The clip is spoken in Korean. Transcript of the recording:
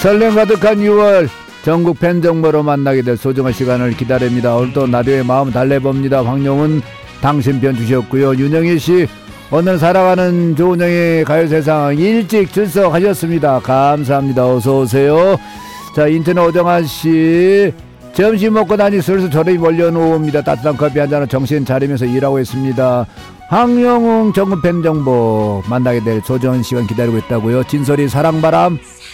설렘 가득한 6월 전국 팬 정보로 만나게 될 소중한 시간을 기다립니다. 오늘도 라디오의 마음 달래봅니다. 황영은 당신 편 주셨고요. 윤영희씨 오늘 살아가는 조은영의 가요세상 일찍 출석하셨습니다. 감사합니다. 어서오세요. 자, 인터넷 오정환씨 점심 먹고 나니 슬슬 저녁이 몰려놓습니다. 따뜻한 커피 한잔을 정신 차리면서 일하고 있습니다. 황영웅 전국 팬 정보 만나게 될 소중한 시간 기다리고 있다고요. 진솔이 사랑바람